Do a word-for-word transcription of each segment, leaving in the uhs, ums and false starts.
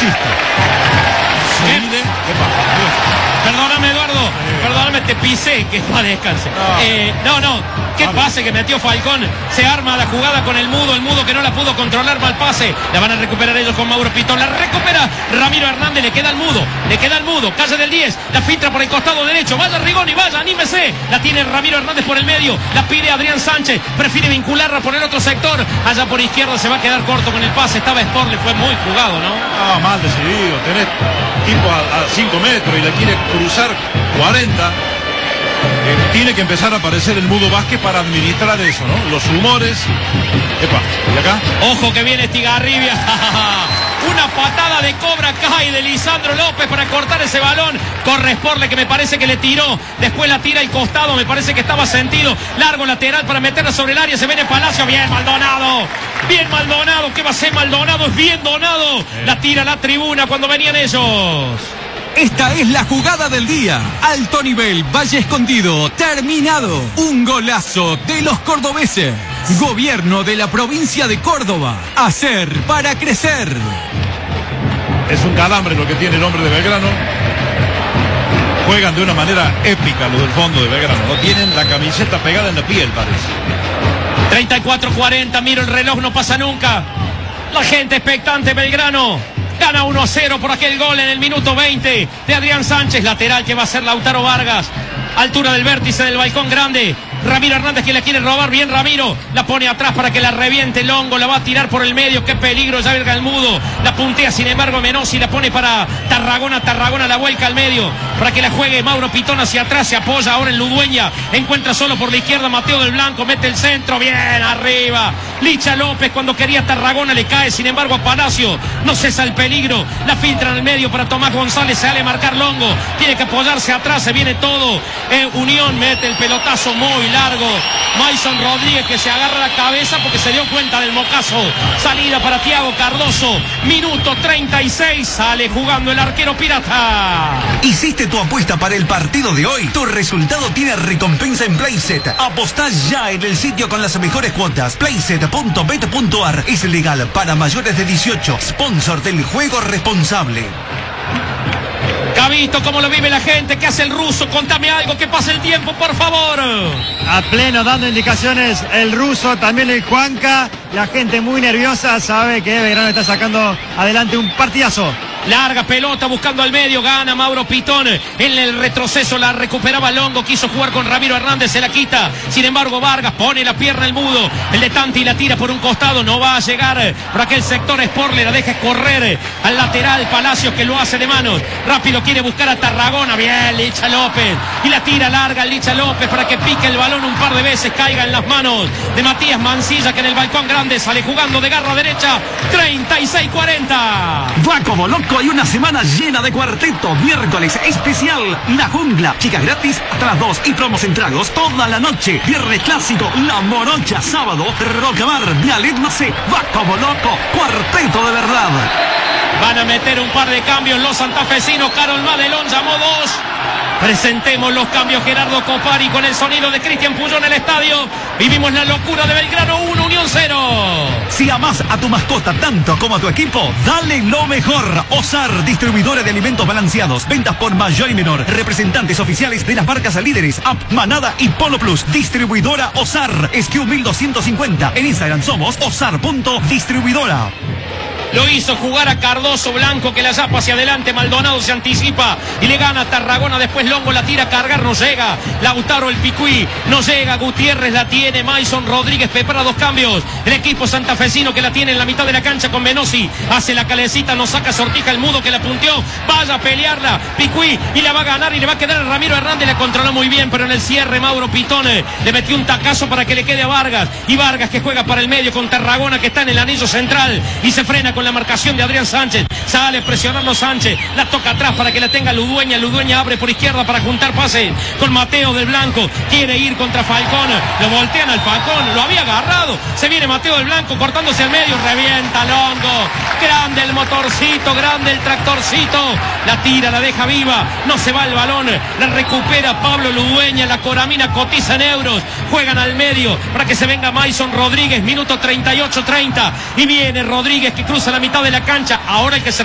insiste. Mide, Perdóname, Eduardo, sí. Perdóname, te pisé, que va descanse. No, eh, no, no, qué vale. Pase que metió Falcón, se arma la jugada con el Mudo, el Mudo que no la pudo controlar, mal pase, la van a recuperar ellos con Mauro Pitón, la recupera Ramiro Hernández, le queda al Mudo, le queda al Mudo, calle del diez, la filtra por el costado derecho, vaya Rigoni, vaya, anímese, la tiene Ramiro Hernández por el medio, la pide Adrián Sánchez, prefiere vincularla por el otro sector, allá por izquierda se va a quedar corto con el pase, estaba Sport, le fue muy jugado, ¿no? Ah, mal decidido, tenés tipo a cinco metros y le quiere cruzar cuarenta. Eh, tiene que empezar a aparecer el Mudo Vázquez para administrar eso, ¿no? Los humores. Epa, ¿y acá? Ojo que viene Estigarribia. Una patada de Cobra Kai de Lisandro López para cortar ese balón. Corre Sporle que me parece que le tiró. Después la tira al costado. Me parece que estaba sentido. Largo lateral para meterla sobre el área. Se viene Palacio. Bien Maldonado. Bien Maldonado. ¿Qué va a ser Maldonado? Es bien Donado. La tira a la tribuna cuando venían ellos. Esta es la jugada del día. Alto nivel, Valle Escondido, terminado. Un golazo de los cordobeses. Gobierno de la provincia de Córdoba. Hacer para crecer. Es un calambre lo que tiene el hombre de Belgrano. Juegan de una manera épica los del fondo de Belgrano. No tienen la camiseta pegada en la piel, parece. treinta y cuatro cuarenta, miro el reloj, no pasa nunca. La gente expectante, Belgrano. Gana uno a cero por aquel gol en el minuto veinte de Adrián Sánchez, lateral que va a ser Lautaro Vargas. Altura del vértice del balcón grande. Ramiro Hernández que la quiere robar, bien Ramiro, la pone atrás para que la reviente Longo, la va a tirar por el medio, qué peligro, ya verga el Mudo, la puntea sin embargo Menossi, la pone para Tarragona, Tarragona la vuelca al medio, para que la juegue Mauro Pitón hacia atrás, se apoya ahora en Ludueña, encuentra solo por la izquierda Mateo del Blanco, mete el centro, bien arriba, Licha López cuando quería Tarragona le cae, sin embargo a Palacio, no cesa el peligro, la filtra en el medio para Tomás González, se sale a marcar Longo, tiene que apoyarse atrás, se viene todo, eh, Unión mete el pelotazo muy largo, Mason Rodríguez que se agarra la cabeza porque se dio cuenta del mocazo, salida para Thiago Cardoso, minuto treinta y seis, sale jugando el arquero pirata. ¿Hiciste tu apuesta para el partido de hoy? Tu resultado tiene recompensa en Playset. Apostá ya en el sitio con las mejores cuotas. playset punto bet punto ar. Es legal para mayores de dieciocho. Sponsor del juego responsable. Cabito, ¿cómo lo vive la gente? ¿Qué hace el ruso? Contame algo, que pase el tiempo, por favor. A pleno, dando indicaciones el ruso, también el Juanca. La gente muy nerviosa, sabe que Belgrano está sacando adelante un partidazo. Larga pelota buscando al medio, gana Mauro Pitón. En el retroceso la recuperaba Longo, quiso jugar con Ramiro Hernández, se la quita. Sin embargo Vargas pone la pierna el Mudo, el de Tanti la tira por un costado, no va a llegar por aquel sector. Sporle la deja correr al lateral, Palacios que lo hace de manos. Rápido quiere buscar a Tarragona, bien Licha López. Y la tira larga Licha López para que pique el balón un par de veces, caiga en las manos de Matías Mancilla que en el balcón grande sale jugando de garra derecha. treinta y seis cuarenta. Va como loco. Hay una semana llena de cuarteto. Miércoles especial La Jungla. Chicas gratis hasta las dos y promos en tragos toda la noche. Viernes clásico La Morocha. Sábado Rocamar. Vialet Macé. Va como loco. Cuarteto de verdad. Van a meter un par de cambios los santafesinos. Carol Madelón llamó dos. Presentemos los cambios. Gerardo Copari con el sonido de Cristian Puyol en el estadio. Vivimos la locura de Belgrano uno, Unión cero. Si amas a tu mascota tanto como a tu equipo, dale lo mejor. Osar, distribuidora de alimentos balanceados. Ventas por mayor y menor. Representantes oficiales de las marcas líderes App, Manada y Polo Plus. Distribuidora Osar. S Q mil doscientos cincuenta. En Instagram somos osar punto distribuidora. Lo hizo jugar a Cardoso, Blanco que la llapa hacia adelante, Maldonado se anticipa y le gana a Tarragona, después Longo la tira a cargar, no llega, Lautaro el Picuí, no llega, Gutiérrez la tiene, Mason Rodríguez prepara dos cambios, el equipo santafesino que la tiene en la mitad de la cancha con Menossi, hace la calecita, no saca Sortija el Mudo que la punteó, vaya a pelearla, Picuí y la va a ganar y le va a quedar a Ramiro Hernández, la controló muy bien, pero en el cierre Mauro Pitone le metió un tacazo para que le quede a Vargas, y Vargas que juega para el medio con Tarragona que está en el anillo central y se frena con la marcación de Adrián Sánchez, sale presionando Sánchez, la toca atrás para que la tenga Ludueña, Ludueña abre por izquierda para juntar pase con Mateo del Blanco, quiere ir contra Falcón, lo voltean al Falcón, lo había agarrado, se viene Mateo del Blanco cortándose al medio, revienta Longo, grande el motorcito, grande el tractorcito, la tira, la deja viva, no se va el balón, la recupera Pablo Ludueña, la Coramina cotiza en euros, juegan al medio para que se venga Mason Rodríguez, minuto treinta y ocho treinta, y viene Rodríguez que cruza la mitad de la cancha, ahora el que se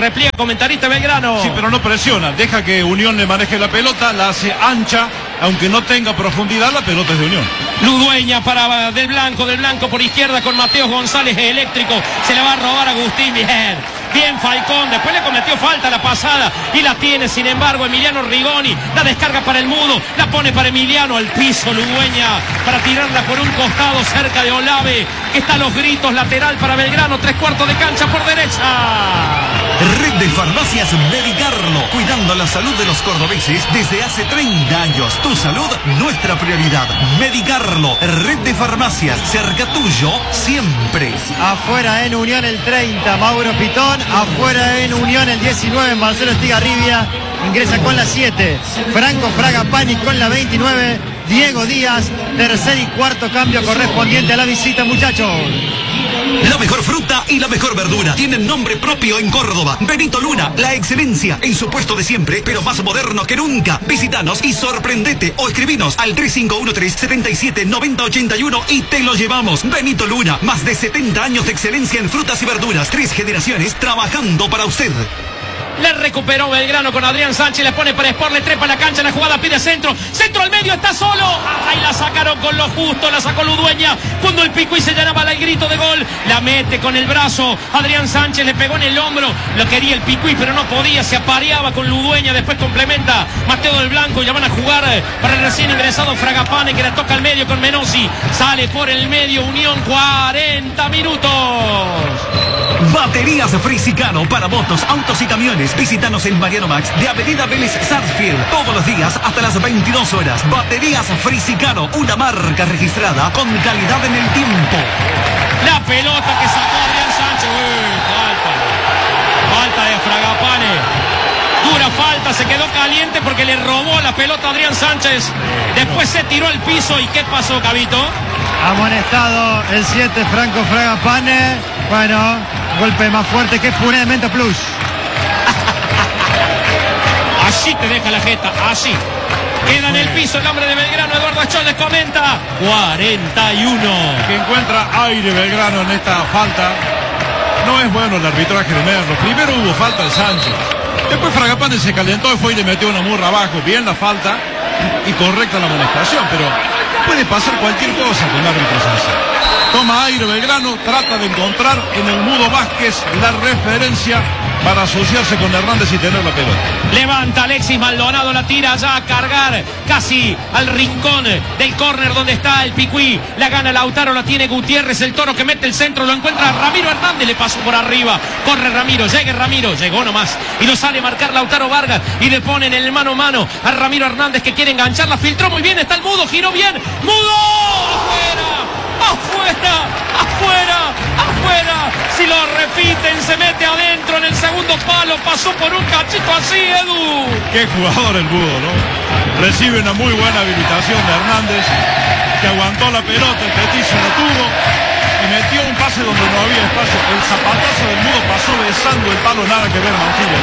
repliega comentarista Belgrano. Sí, pero no presiona, deja que Unión le maneje la pelota, la hace ancha, aunque no tenga profundidad, la pelota es de Unión. Ludueña para Del Blanco, Del Blanco por izquierda con Mateo González eléctrico, se la va a robar Agustín, bien, bien Falcón, después le cometió falta la pasada y la tiene, sin embargo, Emiliano Rigoni, la descarga para el Mudo, la pone para Emiliano al piso, Ludueña, para tirarla por un costado cerca de Olave, que está a los gritos, lateral para Belgrano, tres cuartos de cancha por derecha. Red de Farmacias Medicarlo, cuidando la salud de los cordobeses desde hace treinta años. Tu salud, nuestra prioridad. Medicarlo, Red de Farmacias, cerca tuyo, siempre. Afuera en Unión el treinta, Mauro Pitón. Afuera en Unión el diecinueve, Marcelo Estigarribia. Ingresa con la siete. Franco Fragapani con la veintinueve. Diego Díaz, tercer y cuarto cambio correspondiente a la visita, muchachos. La mejor fruta y la mejor verdura tienen nombre propio en Córdoba. Benito Luna, la excelencia en su puesto de siempre, pero más moderno que nunca. Visítanos y sorprendete o escribinos al tres cinco uno tres, siete siete, nueve cero ocho uno y te lo llevamos. Benito Luna, más de setenta años de excelencia en frutas y verduras. Tres generaciones trabajando para usted. Le recuperó Belgrano con Adrián Sánchez, le pone para Sport, le trepa la cancha, la jugada pide centro, centro al medio, está solo, ahí la sacaron con lo justo, la sacó Ludueña, cuando el Picuí se llenaba el grito de gol, la mete con el brazo, Adrián Sánchez le pegó en el hombro, lo quería el Picuí pero no podía, se apareaba con Ludueña, después complementa Mateo Del Blanco, ya van a jugar para el recién ingresado Fragapane, que le toca al medio con Menossi, sale por el medio Unión, cuarenta minutos. Baterías Frisicano para motos, autos y camiones. Visítanos en Mariano Max de Avenida Vélez Sarsfield. Todos los días hasta las veintidós horas. Baterías Frisicano, una marca registrada con calidad en el tiempo. La pelota que sacó Adrián Sánchez. Uy, falta. Falta de Fragapane. Dura falta, se quedó caliente porque le robó la pelota a Adrián Sánchez. Después se tiró al piso. ¿Y qué pasó, Cabito? Amonestado el siete, Franco Fragapane. Bueno, golpe más fuerte que Punemento Plus. Así te deja la jeta, así. Queda en el piso el hombre de Belgrano, Eduardo Acholes comenta. cuarenta y uno. Que encuentra aire Belgrano en esta falta. No es bueno el arbitraje de Merlo. Primero hubo falta de Sánchez. Después Fragapane se calentó y fue y le metió una murra abajo. Bien la falta y correcta la amonestación, pero puede pasar cualquier cosa con el árbitro Sánchez. Toma aire Belgrano, trata de encontrar en el Mudo Vázquez la referencia para asociarse con Hernández y tener la pelota. Levanta Alexis Maldonado, la tira ya a cargar casi al rincón del córner donde está el Picuí. La gana Lautaro, la tiene Gutiérrez, el Toro que mete el centro, lo encuentra Ramiro Hernández, le pasó por arriba. Corre Ramiro, llegue Ramiro, llegó nomás. Y lo sale a marcar Lautaro Vargas y le ponen el mano a mano a Ramiro Hernández que quiere engancharla. Filtró muy bien, está el Mudo, giró bien. ¡Mudo! ¡Afuera! ¡Afuera! ¡Afuera! ¡Afuera! Si lo repiten, se mete adentro en el segundo palo. Pasó por un cachito así, Edu. Qué jugador el Mudo, ¿no? Recibe una muy buena habilitación de Hernández, que aguantó la pelota, el petizo lo tuvo y metió un pase donde no había espacio. El zapatazo del Mudo pasó besando el palo, nada que ver, Mancilla.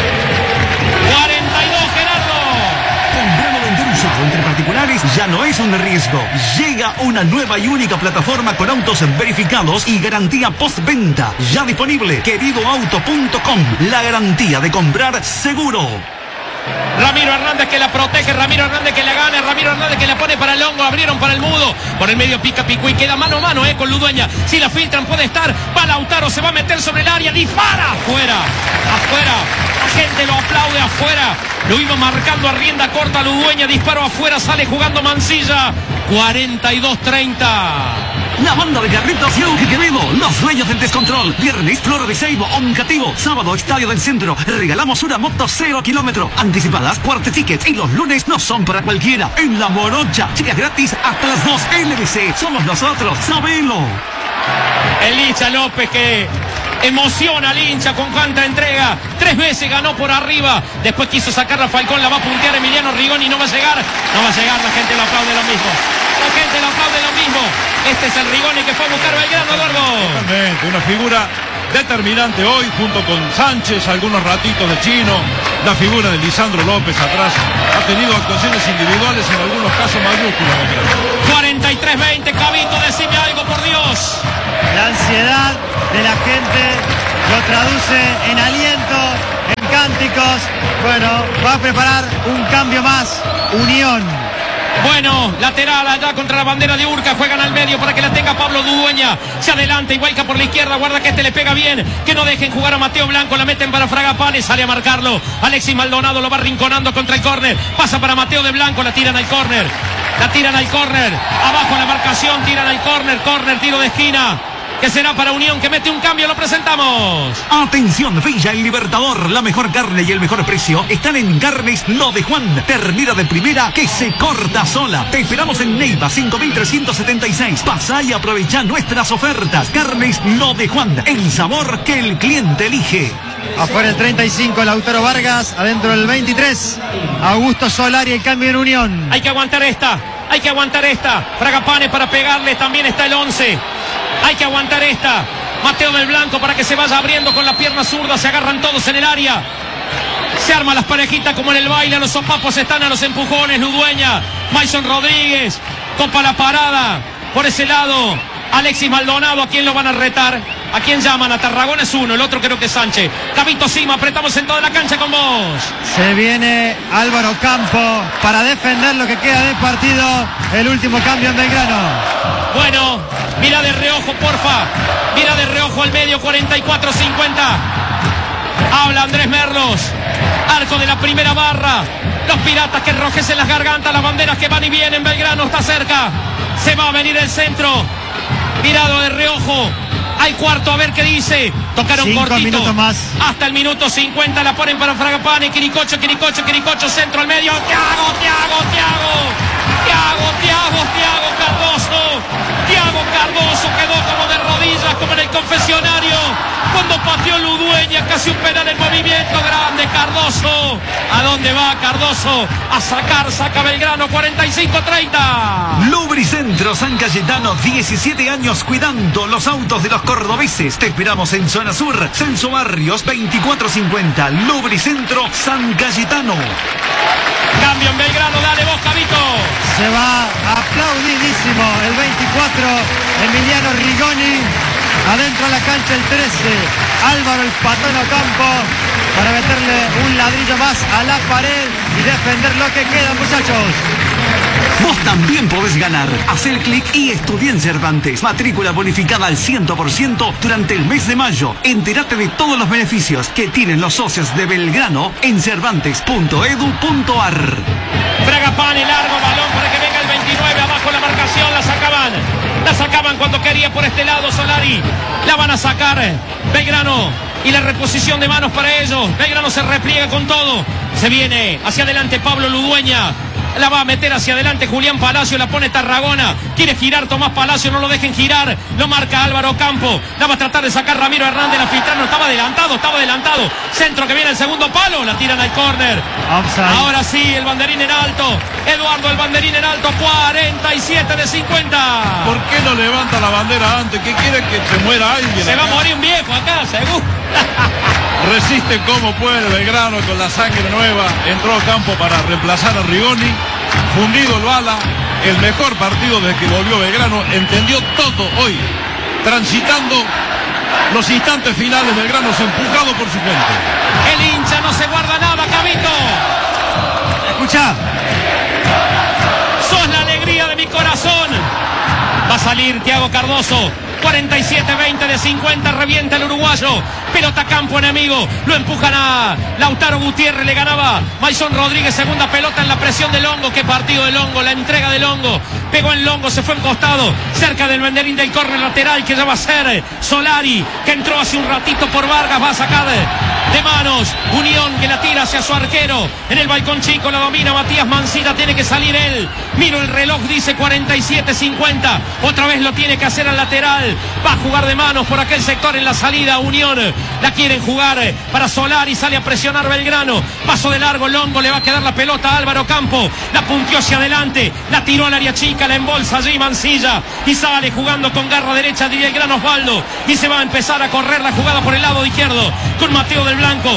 cuarenta y dos, Gerardo. Comprando vender usado entre particulares ya no es un riesgo. Llega una nueva y única plataforma con autos verificados y garantía postventa. Ya disponible, querido auto punto com. La garantía de comprar seguro. Ramiro Hernández que la protege, Ramiro Hernández que la gana, Ramiro Hernández que la pone para el hongo, abrieron para el Mudo, por el medio pica Picuí, queda mano a mano eh, con Ludueña, si la filtran puede estar, va Lautaro, se va a meter sobre el área, dispara, afuera, afuera, la gente lo aplaude afuera, lo iba marcando a rienda corta Ludueña, disparo afuera, sale jugando Mancilla, cuarenta y dos treinta. La banda de carritos y Auge Quevedo, los dueños del descontrol. Viernes, Flor de Seibo, Oncativo. Sábado, Estadio del Centro. Regalamos una moto cero kilómetro. Anticipadas, cuarto tickets. Y los lunes no son para cualquiera. En La Morocha. Chicas gratis hasta las dos. L B C. Somos nosotros. Sabelo. El hincha López que emociona al hincha con cuánta entrega. Tres veces ganó por arriba. Después quiso sacarla Falcón. La va a puntear Emiliano Rigoni. No va a llegar. No va a llegar. La gente lo aplaude lo mismo. La gente lo aplaude lo mismo. Este es el Rigoni que fue a buscar Belgrano, Eduardo. Totalmente, una figura determinante hoy, junto con Sánchez, algunos ratitos de Chino, La figura de Lisandro López atrás ha tenido actuaciones individuales en algunos casos mayúsculas. cuarenta y tres veinte, Cabito, decime algo, por Dios. La ansiedad de la gente lo traduce en aliento, en cánticos. Bueno, va a preparar un cambio más. Unión. Bueno, lateral allá contra la bandera de Urca, juegan al medio para que la tenga Pablo Dudueña, se adelanta y vuelca por la izquierda, guarda que este le pega bien, que no dejen jugar a Mateo Blanco, la meten para Fragapane, sale a marcarlo, Alexis Maldonado lo va rinconando contra el córner, pasa para Mateo de Blanco, la tiran al córner, la tiran al córner, abajo la marcación, tiran al córner, córner, tiro de esquina, que será para Unión, que mete un cambio, lo presentamos. Atención, Villa El Libertador, la mejor carne y el mejor precio están en Carnes Lo de Juan, ternera de primera que se corta sola. Te esperamos en Neiva cinco mil trescientos setenta y seis. Pasá y aprovecha nuestras ofertas. Carnes Lo de Juan, el sabor que el cliente elige. Afuera el treinta y cinco, Lautaro Vargas, adentro el veintitrés, Augusto Solari, el cambio en Unión. Hay que aguantar esta, hay que aguantar esta, Fragapane para pegarle, también está el once. Hay que aguantar esta. Mateo del Blanco para que se vaya abriendo con la pierna zurda. Se agarran todos en el área. Se arman las parejitas como en el baile. Los sopapos están a los empujones. Ludueña, Mason Rodríguez. Copa la parada. Por ese lado, Alexis Maldonado. ¿A quién lo van a retar? ¿A quién llaman? A Tarragona es uno. El otro creo que es Sánchez. Cabito Sima, apretamos en toda la cancha con vos. Se viene Álvaro Campo para defender lo que queda de partido. El último cambio en Belgrano. Bueno, mira de reojo, porfa. Mira de reojo al medio, cuarenta y cuatro cincuenta. Habla Andrés Merlos. Arco de la primera barra. Los piratas que enrojecen las gargantas. Las banderas que van y vienen. Belgrano está cerca. Se va a venir el centro. Mirado de reojo. Al cuarto, a ver qué dice. Tocaron Cinco cortito. minutos más. Hasta el minuto cincuenta la ponen para Fragapane. Quiricocho, Quiricocho, Quiricocho. Centro al medio. Thiago, Thiago, Thiago. Thiago, Thiago, Thiago Cardoso. Thiago Cardoso quedó como de rodillas, como en el confesionario. Cuando pateó Ludueña, casi un penal en movimiento grande. Cardoso. ¿A dónde va Cardoso? A sacar, saca Belgrano, cuarenta y cinco treinta. Lubricentro San Cayetano, diecisiete años cuidando los autos de los cordobeses. Te esperamos en Zona Sur, Censo Barrios veinticuatro cincuenta. Lubricentro San Cayetano. Cambio en Belgrano, dale vos, Cabito. Se va aplaudidísimo el veinticuatro, Emiliano Rigoni. Adentro a la cancha el trece, Álvaro el Patón Ocampo, para meterle un ladrillo más a la pared y defender lo que queda, muchachos. Vos también podés ganar. Haz el clic y estudia en Cervantes. Matrícula bonificada al cien por ciento durante el mes de mayo. Entérate de todos los beneficios que tienen los socios de Belgrano en cervantes punto edu punto ar. Fragapane, largo balón para que venga el veintinueve. Abajo la marcación, la sacaban. La sacaban cuando quería por este lado Solari. La van a sacar Belgrano. Y la reposición de manos para ellos. Belgrano se repliega con todo. Se viene hacia adelante Pablo Ludueña. La va a meter hacia adelante Julián Palacio, la pone Tarragona, quiere girar Tomás Palacio, no lo dejen girar, lo marca Álvaro Campo, la va a tratar de sacar Ramiro Hernández, la filtrano, estaba adelantado, estaba adelantado, centro que viene el segundo palo, la tiran al córner. Ahora sí, el banderín en alto, Eduardo el banderín en alto, cuarenta y siete de cincuenta. ¿Por qué no levanta la bandera antes? ¿Qué quiere que se muera alguien? Se acá? va a morir un viejo acá, seguro. Resiste como puede Belgrano con la sangre nueva. Entró a campo para reemplazar a Rigoni. Fundido el bala. El mejor partido desde que volvió Belgrano. Entendió todo hoy. Transitando los instantes finales, Belgrano se empujado por su gente. El hincha no se guarda nada, Cabito. Escucha. Sos la alegría de mi corazón. Va a salir Thiago Cardoso. cuarenta y siete veinte de cincuenta, revienta el uruguayo. Pelota a campo enemigo. Lo empujan a Lautaro Gutiérrez. Le ganaba Mason Rodríguez. Segunda pelota en la presión de Longo. Qué partido de Longo. La entrega de Longo. Pegó en Longo. Se fue en costado. Cerca del banderín del córner lateral. Que ya va a ser Solari. Que entró hace un ratito por Vargas. Va a sacar de manos. Unión que la tira hacia su arquero. En el balcón chico la domina Matías Mancilla. Tiene que salir él. Miro el reloj. Dice cuarenta y siete cincuenta. Otra vez lo tiene que hacer al lateral. Va a jugar de manos por aquel sector en la salida. Unión la quieren jugar para Solari. Sale a presionar Belgrano. Paso de largo. Longo le va a quedar la pelota a Álvaro Campo. La punteó hacia adelante. La tiró al área chica. La embolsa allí Mancilla. Y sale jugando con garra derecha. Diría el gran Osvaldo. Y se va a empezar a correr la jugada por el lado izquierdo. Con Mateo del Blanco.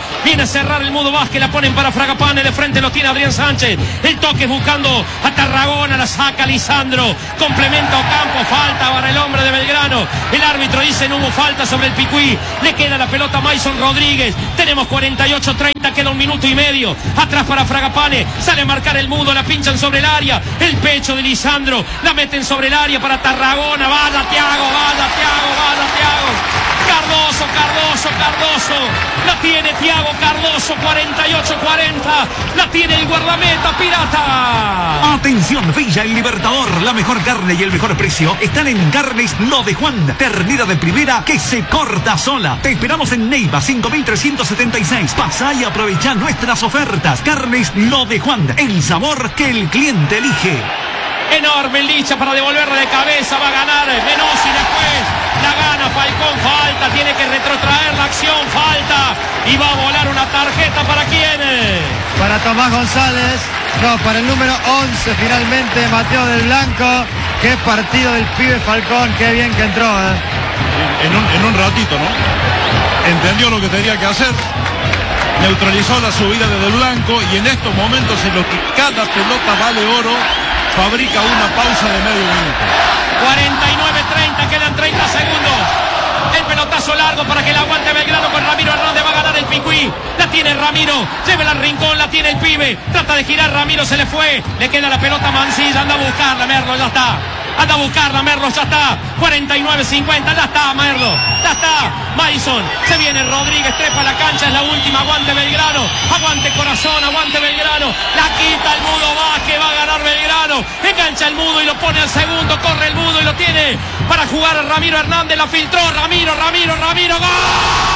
Viene a cerrar el Mudo Vázquez, la ponen para Fragapane, de frente lo tiene Adrián Sánchez. El toque buscando a Tarragona, la saca Lisandro. Complementa Ocampo, falta para el hombre de Belgrano. El árbitro dice no hubo falta sobre el Picuí. Le queda la pelota a Mason Rodríguez. Tenemos cuarenta y ocho treinta, queda un minuto y medio. Atrás para Fragapane, sale a marcar el Mudo, la pinchan sobre el área. El pecho de Lisandro, la meten sobre el área para Tarragona. Vaya Thiago, vaya Thiago, vaya Thiago. Cardoso, Cardoso, Cardoso. La tiene Thiago Cardoso, cuarenta y ocho cuarenta. La tiene el guardameta Pirata. Atención, Villa El Libertador. La mejor carne y el mejor precio están en Carnes Lo de Juan. Ternera de primera que se corta sola. Te esperamos en Neiva cinco mil trescientos setenta y seis. Pasá y aprovecha nuestras ofertas. Carnes Lo de Juan. El sabor que el cliente elige. Enorme el Licha para devolverle de cabeza. Va a ganar Menossi después. La gana Falcón, falta. Tiene que retrotraer la acción, falta. Y va a volar una tarjeta para quién. Para Tomás González. No, para el número once finalmente, Mateo del Blanco. Qué partido del pibe Falcón. Qué bien que entró, ¿eh? En un, en un ratito, ¿no? Entendió lo que tenía que hacer. Neutralizó la subida de Del Blanco. Y en estos momentos en los que cada pelota vale oro, fabrica una pausa de medio minuto. cuarenta y nueve treinta, quedan treinta segundos. El pelotazo largo para que la aguante Belgrano con Ramiro Hernández. Va a ganar el Picuí. La tiene Ramiro. Llévela al rincón, la tiene el pibe. Trata de girar, Ramiro se le fue. Le queda la pelota a Mancilla. Anda a buscarla, Merlo, ya está. Anda a buscarla, Merlo, ya está. cuarenta y nueve cincuenta, ya está, Merlo. Ya está. Mason. Se viene Rodríguez, trepa la cancha. Es la última. Aguante Belgrano. Aguante Corazón, aguante Belgrano. La quita el Mudo Vázquez. Va a ganar Belgrano. Engancha el Mudo y lo pone al segundo. Corre el Mudo y lo tiene para jugar a Ramiro Hernández. La filtró Ramiro, Ramiro, Ramiro. ¡Gol!